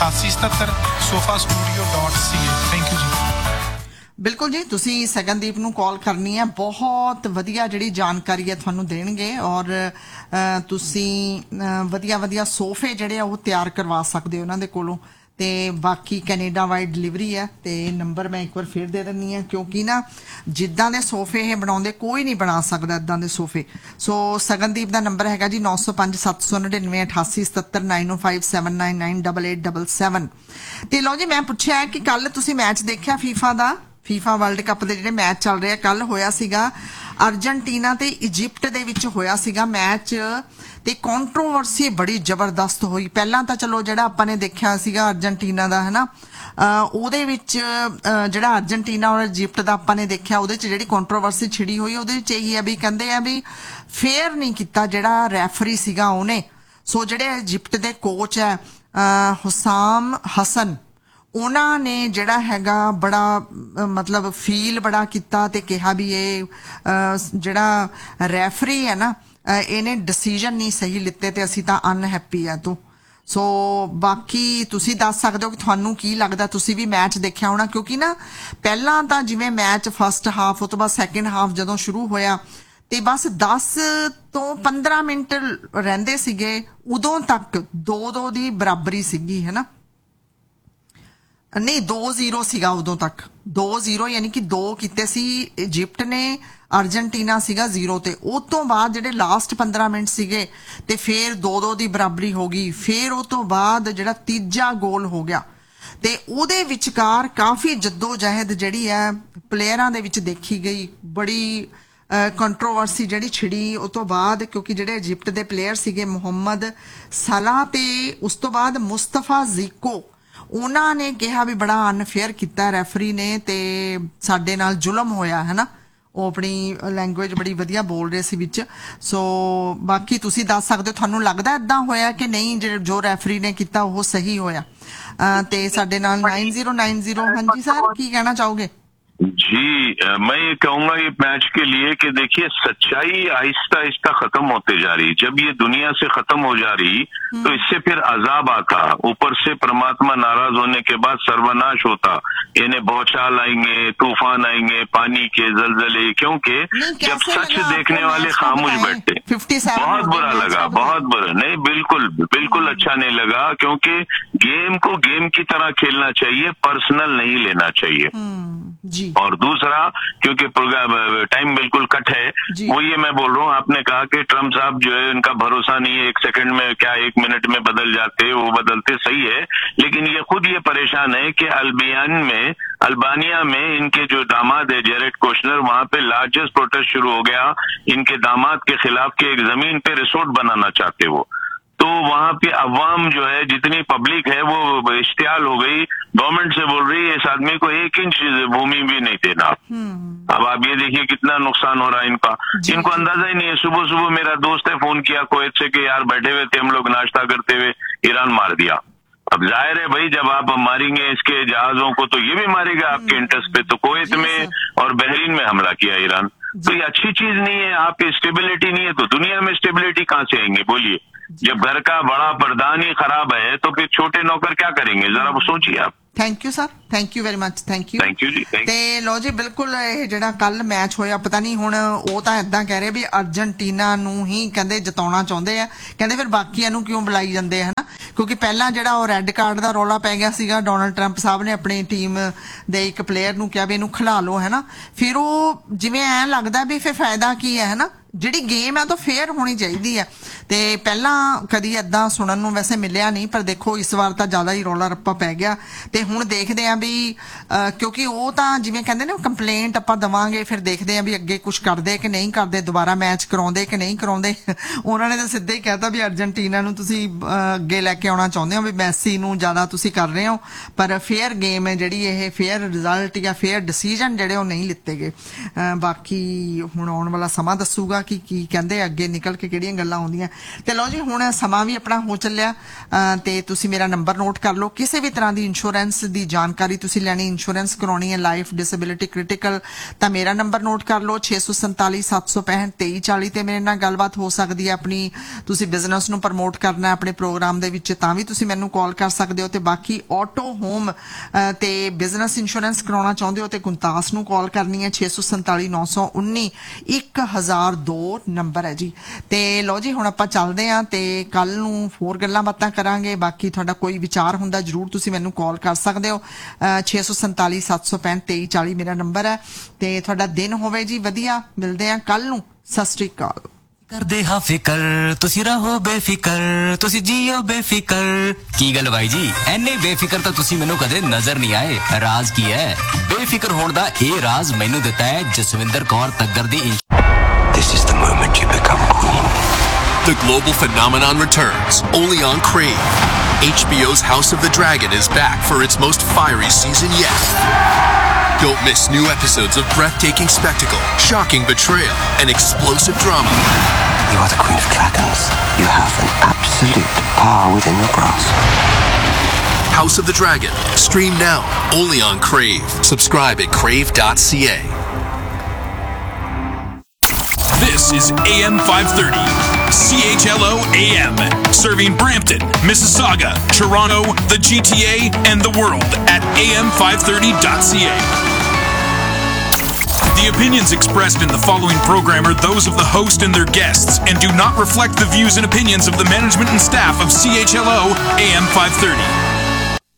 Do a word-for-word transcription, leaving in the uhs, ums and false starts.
ਅਠਾਸੀ ਸਤੱਤਰ sofa studio dot C A. Thank you ਜੀ। ਬਿਲਕੁਲ ਜੀ, ਤੁਸੀਂ ਸਗਨਦੀਪ ਨੂੰ ਕਾਲ ਕਰਨੀ ਹੈ, ਬਹੁਤ ਵਧੀਆ ਜਿਹੜੀ ਜਾਣਕਾਰੀ ਹੈ ਤੁਹਾਨੂੰ ਦੇਣਗੇ ਔਰ ਤੁਸੀਂ ਵਧੀਆ ਵਧੀਆ ਸੋਫੇ ਜਿਹੜੇ ਆ ਉਹ ਤਿਆਰ ਕਰਵਾ ਸਕਦੇ ਹੋ ਉਹਨਾਂ ਦੇ ਕੋਲੋਂ। ਤੇ ਬਾਕੀ ਕੈਨੇਡਾ ਵਾਈਡ ਡਿਲੀਵਰੀ ਹੈ। ਤੇ ਨੰਬਰ ਮੈਂ ਇੱਕ ਵਾਰ ਫਿਰ ਦੇ ਦਿੰਦੀ ਹਾਂ, ਕਿਉਂਕਿ ਨਾ ਜਿੱਦਾਂ ਦੇ ਸੋਫੇ ਇਹ ਬਣਾਉਂਦੇ ਕੋਈ ਨਹੀਂ ਬਣਾ ਸਕਦਾ ਇੱਦਾਂ ਦੇ ਸੋਫੇ। ਸੋ ਸਗਨਦੀਪ ਦਾ ਨੰਬਰ ਹੈਗਾ ਜੀ ਨੌ ਸੌ ਪੰਜ ਸੱਤ ਸੌ ਨੜਿਨਵੇਂ ਅਠਾਸੀ ਸਤੱਤਰ ਨਾਈਨ ਓ five seven nine nine double eight double seven. ਤੇ ਲਓ ਜੀ, ਮੈਂ ਪੁੱਛਿਆ ਕਿ ਕੱਲ ਤੁਸੀਂ ਮੈਚ ਦੇਖਿਆ ਫੀਫਾ ਦਾ? ਫੀਫਾ ਵਰਲਡ ਕੱਪ ਦੇ ਜਿਹੜੇ ਮੈਚ ਚੱਲ ਰਹੇ ਆ, ਕੱਲ ਹੋਇਆ ਸੀਗਾ ਅਰਜਨਟੀਨਾ ਤੇ ਇਜਿਪਟ ਦੇ ਵਿੱਚ ਹੋਇਆ ਸੀਗਾ ਮੈਚ ਤੇ ਕੰਟਰੋਵਰਸੀ ਬੜੀ ਜ਼ਬਰਦਸਤ ਹੋਈ। ਪਹਿਲਾਂ ਤਾਂ ਚਲੋ ਜਿਹੜਾ ਆਪਾਂ ਨੇ ਦੇਖਿਆ ਸੀਗਾ ਅਰਜਨਟੀਨਾ ਦਾ ਹੈ ਨਾ, ਉਹਦੇ ਵਿੱਚ ਜਿਹੜਾ ਅਰਜਨਟੀਨਾ ਔਰ ਇਜਿਪਟ ਦਾ ਆਪਾਂ ਨੇ ਦੇਖਿਆ, ਉਹਦੇ ਚ ਜਿਹੜੀ ਕੰਟਰੋਵਰਸੀ ਛਿੜੀ ਹੋਈ ਉਹਦੇ ਵਿੱਚ ਇਹੀ ਆ ਵੀ ਕਹਿੰਦੇ ਆ ਵੀ ਫੇਅਰ ਨਹੀਂ ਕੀਤਾ ਜਿਹੜਾ ਰੈਫਰੀ ਸੀਗਾ ਉਹਨੇ। ਸੋ ਜਿਹੜੇ ਇਜਿਪਟ ਦੇ ਕੋਚ ਹੈ ਹੁਸਾਮ ਹਸਨ, ਉਹਨਾਂ ਨੇ ਜਿਹੜਾ ਹੈਗਾ ਬੜਾ ਮਤਲਬ ਫੀਲ ਬੜਾ ਕੀਤਾ ਤੇ ਕਿਹਾ ਵੀ ਇਹ ਜਿਹੜਾ ਰੈਫਰੀ ਹੈ ਨਾ ਇਹਨੇ ਡਿਸੀਜਨ ਨਹੀਂ ਸਹੀ ਲਿੱਤੇ ਤੇ ਅਸੀਂ ਤਾਂ ਅਨਹੈਪੀ ਆ ਤੂੰ। ਸੋ ਬਾਕੀ ਤੁਸੀਂ ਦੱਸ ਸਕਦੇ ਹੋ ਕਿ ਤੁਹਾਨੂੰ ਕੀ ਲੱਗਦਾ, ਤੁਸੀਂ ਵੀ ਮੈਚ ਦੇਖਿਆ ਹੋਣਾ, ਕਿਉਂਕਿ ਨਾ ਪਹਿਲਾਂ ਤਾਂ ਜਿਵੇਂ ਮੈਚ ਫਸਟ ਹਾਫ, ਉਹ ਤੋਂ ਬਾਅਦ ਸੈਕਿੰਡ ਹਾਫ ਜਦੋਂ ਸ਼ੁਰੂ ਹੋਇਆ ਤੇ ਬਸ ਦਸ ਤੋਂ ਪੰਦਰਾਂ ਮਿੰਟ ਰਹਿੰਦੇ ਸੀਗੇ, ਉਦੋਂ ਤੱਕ ਦੋ ਦੋ ਦੀ ਬਰਾਬਰੀ ਸੀਗੀ ਹੈ ਨਾ, ਨਹੀਂ ਦੋ ਜ਼ੀਰੋ ਸੀਗਾ ਉਦੋਂ ਤੱਕ, ਦੋ ਜ਼ੀਰੋ ਯਾਨੀ ਕਿ ਦੋ ਕੀਤੇ ਸੀ ਇਜਿਪਟ ਨੇ, ਅਰਜਨਟੀਨਾ ਸੀਗਾ ਜ਼ੀਰੋ ਤੇ। ਉਹ ਤੋਂ ਬਾਅਦ ਜਿਹੜੇ ਲਾਸਟ ਪੰਦਰਾਂ ਮਿੰਟ ਸੀਗੇ ਤੇ ਫੇਰ ਦੋ ਦੋ ਦੀ ਬਰਾਬਰੀ ਹੋ ਗਈ। ਫੇਰ ਉਹ ਤੋਂ ਬਾਅਦ ਜਿਹੜਾ ਤੀਜਾ ਗੋਲ ਹੋ ਗਿਆ ਤੇ ਉਹਦੇ ਵਿਚਕਾਰ ਕਾਫੀ ਜੱਦੋ ਜਹਿਦ ਜਿਹੜੀ ਹੈ ਪਲੇਅਰਾਂ ਦੇ ਵਿੱਚ ਦੇਖੀ ਗਈ, ਬੜੀ ਕੰਟਰੋਵਰਸੀ ਜਿਹੜੀ ਛਿੜੀ ਉਹ ਤੋਂ ਬਾਅਦ, ਕਿਉਂਕਿ ਜਿਹੜੇ ਇਜਿਪਟ ਦੇ ਪਲੇਅਰ ਸੀਗੇ ਮੁਹੰਮਦ ਸਲਾਹ ਤੇ ਉਸ ਤੋਂ ਬਾਅਦ ਮੁਸਤਫਾ ਜ਼ੀਕੋ, ਉਹਨਾਂ ਨੇ ਕਿਹਾ ਵੀ ਬੜਾ ਅਨਫੇਅਰ ਕੀਤਾ ਰੈਫਰੀ ਨੇ ਤੇ ਸਾਡੇ ਨਾਲ ਜ਼ੁਲਮ ਹੋਇਆ ਹੈ ਨਾ। ਉਹ ਆਪਣੀ ਲੈਂਗੁਏਜ ਬੜੀ ਵਧੀਆ ਬੋਲ ਰਹੇ ਸੀ ਵਿੱਚ। ਸੋ ਬਾਕੀ ਤੁਸੀਂ ਦੱਸ ਸਕਦੇ ਹੋ ਤੁਹਾਨੂੰ ਲੱਗਦਾ ਏਦਾਂ ਹੋਇਆ ਕਿ ਨਹੀਂ ਜੋ ਰੈਫਰੀ ਨੇ ਕੀਤਾ ਉਹ ਸਹੀ ਹੋਇਆ। ਤੇ ਸਾਡੇ ਨਾਲ ਨਾइन जीरो नाइन जीरो, ਹਾਂਜੀ ਸਰ ਕੀ ਕਹਿਣਾ ਚਾਹੋਗੇ? जी, मैं ये कहूंगा ये मैच के लिए कि देखिए सच्चाई आहिस्ता आहिस्ता खत्म होते जा रही। जब ये दुनिया से खत्म हो जा रही तो इससे फिर अजाब आता, ऊपर से परमात्मा नाराज होने के बाद सर्वनाश होता, इन्हें बौछार आएंगे, तूफान आएंगे, पानी के जलजले, क्योंकि जब सच देखने वाले खामोश बैठे। बहुत बुरा लगा, बहुत बुरा नहीं, बिल्कुल बिल्कुल अच्छा नहीं लगा, क्योंकि गेम को गेम की तरह खेलना चाहिए, पर्सनल नहीं लेना चाहिए जी। और दूसरा, क्योंकि टाइम बिल्कुल कट है, वो ये मैं बोल रहा हूँ, आपने कहा कि ट्रम्प साहब जो है उनका भरोसा नहीं है, एक सेकंड में क्या एक मिनट में बदल जाते, वो बदलते, सही है, लेकिन ये खुद ये परेशान है कि अल्बियान में अल्बानिया में इनके जो दामाद है जेरेड कोशनर, वहां पे लार्जेस्ट प्रोटेस्ट शुरू हो गया इनके दामाद के खिलाफ कि एक जमीन पे रिसोर्ट बनाना चाहते वो। तो वहां पे अवाम जो है, जितनी पब्लिक है वो इश्तियाल हो गई, गवर्नमेंट से बोल रही है इस आदमी को एक इंच भूमि भी नहीं देना। अब आप ये देखिए कितना नुकसान हो रहा है इनका, इनको अंदाजा ही नहीं है। सुबह सुबह मेरा दोस्त है फोन किया कुवैत से कि यार बैठे हुए थे हम लोग नाश्ता करते हुए, ईरान मार दिया। अब जाहिर है भाई जब आप मारेंगे इसके जहाजों को तो ये भी मारेगा आपके इंटरेस्ट पे। तो कुवैत में और बहरीन में हमला किया ईरान, तो ये अच्छी चीज नहीं है। आप स्टेबिलिटी नहीं है तो दुनिया में स्टेबिलिटी कहाँ से आएंगे बोलिए? जब घर का बड़ा प्रधान ही खराब है तो फिर छोटे नौकर क्या करेंगे, जरा वो सोचिए आप। Thank you sir, thank you very much, thank you thank you जी। ਤੇ ਲੋ ਜੀ ਬਿਲਕੁਲ ਇਹ ਜਿਹੜਾ ਕੱਲ ਮੈਚ ਹੋਇਆ, ਪਤਾ ਨਹੀਂ ਹੁਣ ਉਹ ਤਾਂ ਏਦਾਂ ਕਹਿ ਰਹੇ ਵੀ ਅਰਜਨਟੀਨਾ ਨੂੰ ਹੀ ਕਹਿੰਦੇ ਜਿਤਾਉਣਾ ਚਾਹੁੰਦੇ ਆ, ਕਹਿੰਦੇ ਫਿਰ ਬਾਕੀਆਂ ਨੂੰ ਕਿਉਂ ਬੁਲਾਈ ਜਾਂਦੇ ਆ, ਕਿਉਂਕਿ ਪਹਿਲਾਂ ਜਿਹੜਾ ਉਹ ਰੈੱਡ ਕਾਰਡ ਦਾ ਰੌਲਾ ਪੈ ਗਿਆ ਸੀਗਾ, ਡੋਨਲਡ ਟਰੰਪ ਸਾਹਿਬ ਨੇ ਆਪਣੀ ਟੀਮ ਦੇ ਇੱਕ ਪਲੇਅਰ ਨੂੰ ਕਿਹਾ ਵੀ ਇਹਨੂੰ ਖਿਲਾ ਲਓ ਹੈ ਨਾ। ਫਿਰ ਉਹ ਜਿਵੇਂ ਐਂ ਲੱਗਦਾ ਵੀ ਫਿਰ ਫਾਇਦਾ ਕੀ ਹੈ ਨਾ, ਜਿਹੜੀ ਗੇਮ ਹੈ ਤਾਂ ਫੇਅਰ ਹੋਣੀ ਚਾਹੀਦੀ ਹੈ। ਤੇ ਪਹਿਲਾਂ ਕਦੀ ਏਦਾਂ ਸੁਣਨ ਨੂੰ ਵੈਸੇ ਮਿਲਿਆ ਨਹੀਂ, ਪਰ ਦੇਖੋ ਇਸ ਵਾਰ ਤਾਂ ਜ਼ਿਆਦਾ ਹੀ ਰੌਲਾ ਰੱਪਾ ਪੈ ਗਿਆ। ਤੇ ਹੁਣ ਦੇਖਦੇ ਆ ਵੀ ਕਿਉਂਕਿ ਉਹ ਤਾਂ ਜਿਵੇਂ ਕਹਿੰਦੇ ਨੇ ਕੰਪਲੇਂਟ ਆਪਾਂ ਦੇਵਾਂਗੇ, ਫਿਰ ਦੇਖਦੇ ਆ ਵੀ ਅੱਗੇ ਕੁਛ ਕਰਦੇ ਕਿ ਨਹੀਂ ਕਰਦੇ, ਦੁਬਾਰਾ ਮੈਚ ਕਰਾਉਂਦੇ ਕਿ ਨਹੀਂ ਕਰਾਉਂਦੇ। ਉਹਨਾਂ ਨੇ ਤਾਂ ਸਿੱਧਾ ਹੀ ਕਹਿਤਾ ਵੀ ਅਰਜਨਟੀਨਾ ਨੂੰ ਤੁਸੀਂ ਅੱਗੇ ਲੈ ਕੇ ਆਉਣਾ ਚਾਹੁੰਦੇ ਹੋ, ਵੀ ਮੈਸੀ ਨੂੰ ਜ਼ਿਆਦਾ ਤੁਸੀਂ ਕਰ ਰਹੇ ਹੋ, ਪਰ ਫੇਅਰ ਗੇਮ ਹੈ ਜਿਹੜੀ ਇਹ, ਫੇਅਰ ਰਿਜ਼ਲਟ ਜਾਂ ਫੇਅਰ ਡਿਸੀਜਨ ਜਿਹੜੇ ਉਹ ਨਹੀਂ ਲਿੱਤੇ ਗਏ। ਬਾਕੀ ਹੁਣ ਆਉਣ ਵਾਲਾ ਸਮਾਂ ਦੱਸੂਗਾ ਜਾਊਗਾ ਕਿ ਕੀ ਕਹਿੰਦੇ ਅੱਗੇ ਨਿਕਲ ਕੇ ਕਿਹੜੀਆਂ ਗੱਲਾਂ ਆਉਂਦੀਆਂ। ਤੇ ਲਓ ਜੀ ਹੁਣ ਸਮਾਂ ਵੀ ਆਪਣਾ ਹੋ ਚੱਲਿਆ ਤੇ ਤੁਸੀਂ ਮੇਰਾ ਨੰਬਰ ਨੋਟ ਕਰ ਲਓ। ਕਿਸੇ ਵੀ ਤਰ੍ਹਾਂ ਦੀ ਇੰਸ਼ੋਰੈਂਸ ਦੀ ਜਾਣਕਾਰੀ ਤੁਸੀਂ ਲੈਣੀ, ਇੰਸ਼ੋਰੈਂਸ ਕਰਾਉਣੀ ਹੈ ਲਾਈਫ, ਡਿਸੇਬਿਲਿਟੀ, ਕ੍ਰਿਟੀਕਲ, ਤਾਂ ਮੇਰਾ ਨੰਬਰ ਨੋਟ ਕਰ ਲਓ ਛੇ ਸੌ ਸੰਤਾਲੀ ਸੱਤ ਸੌ ਪੈਂਹਠ ਤੇਈ ਚਾਲੀ ਤੇ ਮੇਰੇ ਨਾਲ ਗੱਲਬਾਤ ਹੋ ਸਕਦੀ ਹੈ। ਆਪਣੀ ਤੁਸੀਂ ਬਿਜ਼ਨਸ ਨੂੰ ਪ੍ਰਮੋਟ ਕਰਨਾ ਆਪਣੇ ਪ੍ਰੋਗਰਾਮ ਦੇ ਵਿੱਚ ਤਾਂ ਵੀ ਤੁਸੀਂ ਮੈਨੂੰ ਕਾਲ ਕਰ ਸਕਦੇ ਹੋ। ਤੇ ਬਾਕੀ ਆਟੋ ਹੋਮ ਤੇ ਬਿਜ਼ਨਸ ਇੰਸ਼ੋਰੈਂਸ ਕਰਾਉਣਾ ਚਾਹੁੰਦੇ ਹੋ ਤੇ ਗੁੰਤਾਸ ਨੂੰ ਕਾਲ ਕਰਨੀ ਹੈ ਛੇ ਸੌ ਸੰਤਾਲੀ ਨੌ ਸੌ ਉੱਨੀ ਇੱਕ ਹਜ਼ਾਰ ਦੋ ਨੰਬਰ ਹੈ ਜੀ। ਤੇ ਲਓ ਜੀ ਹੁਣ ਆਪਾਂ ਚੱਲਦੇ ਹਾਂ ਤੇ ਕੱਲ ਨੂੰ ਹੋਰ ਗੱਲਾਂ ਬਾਤਾਂ ਕਰਾਂਗੇ। ਬਾਕੀ ਤੁਹਾਡਾ ਕੋਈ ਵਿਚਾਰ ਹੁੰਦਾ ਜ਼ਰੂਰ ਤੁਸੀਂ ਮੈਨੂੰ ਕਾਲ ਕਰ ਸਕਦੇ ਹੋ। ਛੇ ਸੌ ਸੰਤਾਲੀ ਸੱਤ ਸੌ ਪੈਂਹਠ ਤੇਈ ਚਾਲੀ ਮੇਰਾ ਨੰਬਰ ਹੈ। ਤੇ ਤੁਹਾਡਾ ਦਿਨ ਹੋਵੇ ਜੀ ਵਧੀਆ। ਮਿਲਦੇ ਹਾਂ ਕੱਲ ਨੂੰ। ਸਤਿ ਸ੍ਰੀ ਅਕਾਲ। ਕਰਦੇ ਹਾਂ ਫਿਕਰ ਤੁਸੀਂ ਰਹੋ ਬੇਫਿਕਰ, ਤੁਸੀਂ ਜੀਓ ਬੇਫਿਕਰ। ਕੀ ਗੱਲ ਬਾਈ ਜੀ, ਐਨੇ ਬੇਫਿਕਰ ਤਾਂ ਤੁਸੀਂ ਮੈਨੂੰ ਕਦੇ ਨਜ਼ਰ ਨਹੀਂ ਆਏ। ਰਾਜ਼ ਕੀ ਹੈ? ਬੇਫਿਕਰ ਹੋਣ ਦਾ ਇਹ ਰਾਜ਼ ਮੈਨੂੰ ਦਿੱਤਾ ਹੈ ਜਸਵਿੰਦਰ ਕੌਰ ਤੱਗਰ ਦੀ। This is the moment you become queen. The global phenomenon returns, only on Crave. H B O's House of the Dragon is back for its most fiery season yet. Don't miss new episodes of breathtaking spectacle, shocking betrayal, and explosive drama. You are the queen of dragons. You have an absolute power within your grasp. House of the Dragon. Stream now, only on Crave. Subscribe at crave dot c a. This is A M five thirty, C H L O A M, serving Brampton, Mississauga, Toronto, the G T A, and the world at A M five thirty dot c a. The opinions expressed in the following program are those of the host and their guests and do not reflect the views and opinions of the management and staff of C H L O A M five thirty.